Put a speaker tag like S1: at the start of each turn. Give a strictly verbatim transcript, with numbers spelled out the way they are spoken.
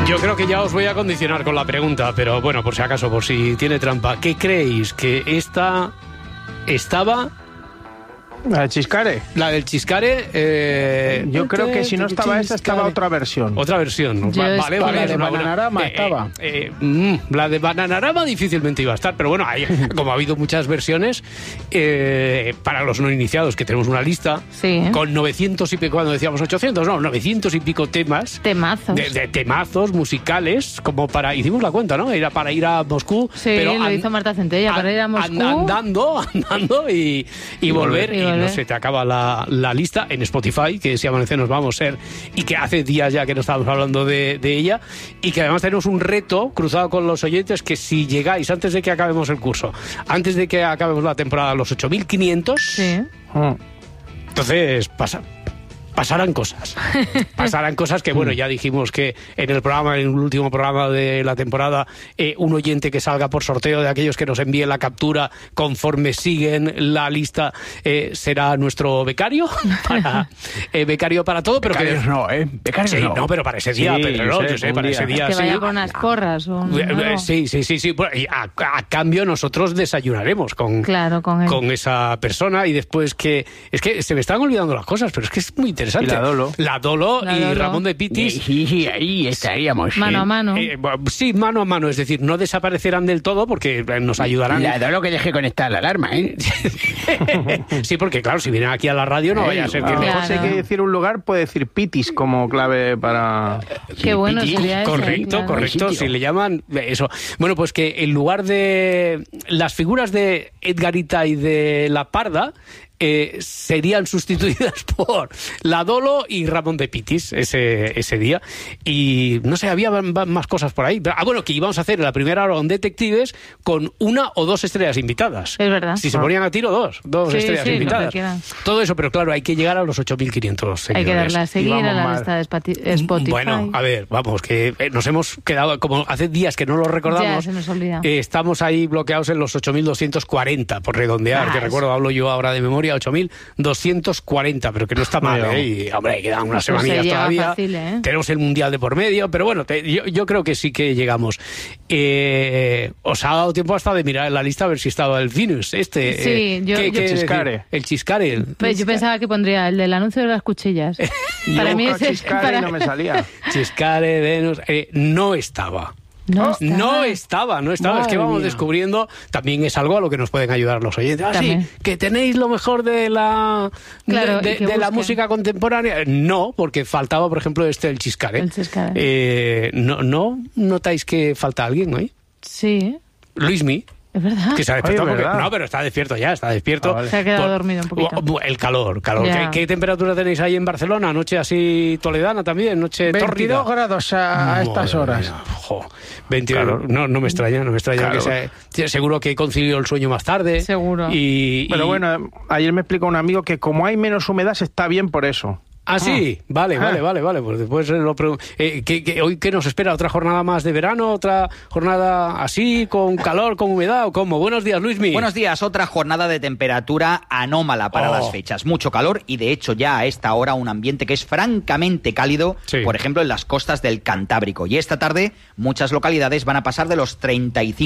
S1: Yo creo que ya os voy a condicionar con la pregunta, pero bueno, por si acaso, por si tiene trampa. ¿Qué creéis? ¿Que esta estaba...?
S2: ¿La del Chiscare?
S1: La del Chiscare... Eh...
S2: Yo creo que si no estaba esa, estaba otra versión.
S1: Otra versión.
S3: Yo
S1: Va,
S3: es
S1: vale,
S3: que
S1: vale.
S2: La de
S1: una
S2: Bananarama
S1: buena...
S2: estaba.
S1: Eh, eh, mm, la de Bananarama difícilmente iba a estar, pero bueno, hay, como ha habido muchas versiones, eh, para los no iniciados, que tenemos una lista,
S3: Sí.
S1: con novecientos y pico, cuando decíamos ochocientos, no, novecientos y pico temas.
S3: Temazos.
S1: De, de temazos musicales, como para... Hicimos la cuenta, ¿no? Era para ir a Moscú.
S3: Sí,
S1: pero
S3: lo
S1: an-
S3: hizo Marta Centella,
S1: an-
S3: para ir a Moscú.
S1: an- Andando, andando y, y,
S3: Y
S1: volver.
S3: volver, y
S1: Y no
S3: volver.
S1: se te acaba la, la lista en Spotify, que si amanece nos vamos a ser, y que hace días ya que no estábamos hablando de, de ella, y que además tenemos un reto cruzado con los oyentes, que si llegáis antes de que acabemos el curso, antes de que acabemos la temporada, a los ocho mil quinientos,
S3: Sí.
S2: Mm.
S1: entonces pasa. Pasarán cosas. Pasarán cosas que, bueno, ya dijimos que en el programa, en el último programa de la temporada, eh, un oyente que salga por sorteo de aquellos que nos envíen la captura conforme siguen la lista eh, será nuestro becario. Para, eh, becario para todo, pero
S2: Becarios
S1: que...
S2: no, ¿eh? Becarios
S1: Sí,
S2: no.
S1: no, pero para ese día,
S2: Sí,
S1: Pedro, ¿no?
S2: yo sé,
S1: Yo sé,
S2: un
S1: para
S2: día.
S1: ese día
S3: Que
S1: sí.
S3: vaya con unas porras. O un-
S1: Eh, eh,
S3: algo.
S1: Sí, sí, sí, sí. Bueno, y a, a cambio nosotros desayunaremos con,
S3: Claro, con él.
S1: con esa persona, y después que... Es que se me están olvidando las cosas, pero es que es muy interesante.
S2: Y la Dolo.
S1: La Dolo
S3: La
S1: y
S3: Dolo.
S1: Ramón de Pitis.
S2: Sí, sí, ahí estaríamos.
S3: Mano
S2: ¿eh?
S3: a mano.
S1: Eh, bueno, sí, mano a mano, es decir, no desaparecerán del todo porque eh, nos ayudarán.
S2: La Dolo que dejé conectar la alarma, ¿eh?
S1: Sí, porque claro, si vienen aquí a la radio no vaya a ser
S2: A
S1: que...
S2: lo
S3: Claro.
S2: mejor si hay que decir un lugar, puede decir Pitis como clave para...
S3: Qué bueno
S2: Pitis.
S3: sería ese,
S1: Correcto,
S3: claro.
S1: correcto,
S2: Sitio.
S1: si le llaman eso. Bueno, pues que en lugar de las figuras de Edgarita y de La Parda, eh, serían sustituidas por La Dolo y Ramón de Pitis ese, ese día. Y no sé, había m- más cosas por ahí. Pero, ah, bueno, que íbamos a hacer en la primera hora un detectives con una o dos estrellas invitadas.
S3: Es verdad.
S1: Si se ponían a tiro, dos. Dos
S3: Sí,
S1: estrellas
S3: sí, lo que
S1: invitadas.
S3: quieran.
S1: Todo eso, pero claro, hay que llegar a los ocho mil quinientos seguidores.
S3: Hay que darle a seguir
S2: vamos
S3: a la
S2: mal.
S3: lista de Spati- Spotify.
S1: Bueno, a ver, vamos, que eh, nos hemos quedado, como hace días que no lo recordamos,
S3: Ya, se nos olvida.
S1: eh, estamos ahí bloqueados en los ocho mil doscientos cuarenta, por redondear,
S3: Ah,
S1: que
S3: eso.
S1: recuerdo, hablo yo ahora de memoria, ocho mil doscientos cuarenta, pero que no está mal,
S2: Bueno.
S1: ¿eh? Y, hombre, quedan unas
S3: Pues se
S1: semanillas
S3: llega
S1: todavía.
S3: fácil, ¿eh?
S1: Tenemos el Mundial de por medio, pero bueno, te- yo, yo creo que sí que llegamos. Eh, ¿Os ha dado tiempo hasta de mirar en la lista a ver si estaba el Venus este?
S3: Sí,
S1: eh,
S3: yo-
S1: ¿qué-
S3: yo-
S1: qué decir?
S2: Chiscare.
S1: El Chiscare. el-
S3: Pues yo pensaba que pondría el del anuncio de las cuchillas. Para
S2: Yo
S3: mí
S2: busco
S3: ese
S2: Chiscare
S3: para-
S2: y no me salía.
S1: Chiscare, Venus, eh, no estaba.
S3: No está.
S1: No estaba, no estaba. Es que
S2: Madre
S1: vamos
S2: mía.
S1: descubriendo, también es algo a lo que nos pueden ayudar los oyentes. Ah, sí,
S3: También.
S1: que tenéis lo mejor de la
S3: Claro,
S1: de,
S3: y que
S1: de la
S3: busquen.
S1: música contemporánea. No, porque faltaba, por ejemplo, este el Chiscare.
S3: El Chiscare.
S1: Eh, no, no notáis que falta alguien hoy.
S3: Sí,
S1: Luismi,
S3: es verdad.
S1: que se ha despertado
S2: Oye,
S1: porque-
S2: ¿verdad?
S1: no, pero está despierto ya, está despierto.
S2: Ah, vale.
S3: Se ha quedado
S1: Por-
S3: dormido un poquito.
S1: Bu- El calor, calor.
S3: Ya.
S1: ¿Qué, qué temperatura tenéis ahí en Barcelona? Noche así toledana también, noche tórrida.
S2: veintidós grados a, a estas
S1: Madre
S2: horas.
S1: mía, jo, veintidós,
S2: Claro.
S1: no, no me extraña, no me extraña
S2: Claro.
S1: que sea, sí, seguro que concilió el sueño más tarde.
S3: Seguro.
S1: Y,
S2: Pero
S1: y-
S2: bueno, ayer me explicó un amigo que como hay menos humedad se está bien por eso.
S1: Ah, sí, vale,
S2: Ah.
S1: vale, vale, vale. Pues después lo pregun- eh, ¿qué, qué- hoy qué nos espera? ¿Otra jornada más de verano? ¿Otra jornada así, con calor, con humedad o cómo? Buenos días, Luismi.
S4: Buenos días, otra jornada de temperatura anómala para
S1: Oh.
S4: las fechas. Mucho calor y de hecho ya a esta hora un ambiente que es francamente cálido,
S1: Sí.
S4: por ejemplo en las costas del Cantábrico. Y esta tarde muchas localidades van a pasar de los treinta y cinco